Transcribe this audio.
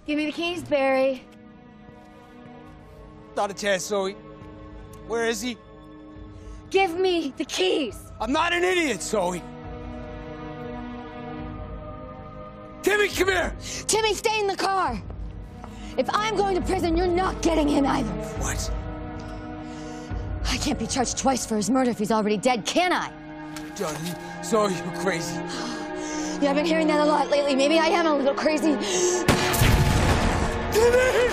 Give me the keys, Barry. Not a chance, Zoe. Where is he? Give me the keys. I'm not an idiot, Zoe. Timmy, come here! Timmy, stay in the car. If I'm going to prison, you're not getting in either. What? I can't be charged twice for his murder if he's already dead, can I? Johnny, Zoe, you're crazy. Yeah, I've been hearing that a lot lately. Maybe I am a little crazy. Timmy!